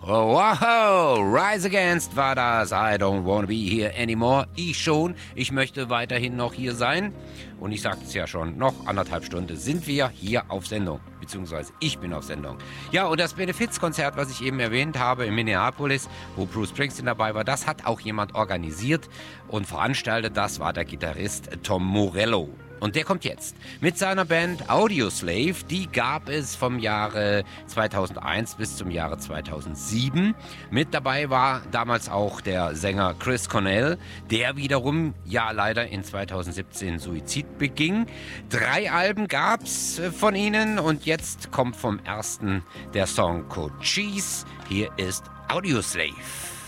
Wow, Rise Against war das. I don't wanna be here anymore. Ich schon. Ich möchte weiterhin noch hier sein. Und ich sagte es ja schon, noch 1,5 Stunden sind wir hier auf Sendung. Beziehungsweise ich bin auf Sendung. Ja, und das Benefizkonzert, was ich eben erwähnt habe in Minneapolis, wo Bruce Springsteen dabei war, das hat auch jemand organisiert und veranstaltet. Das war der Gitarrist Tom Morello. Und der kommt jetzt mit seiner Band Audioslave. Die gab es vom Jahre 2001 bis zum Jahre 2007. Mit dabei war damals auch der Sänger Chris Cornell, der wiederum ja leider in 2017 Suizid beging. 3 Alben gab's von ihnen und jetzt kommt vom ersten der Song Code Cheese. Hier ist Audioslave.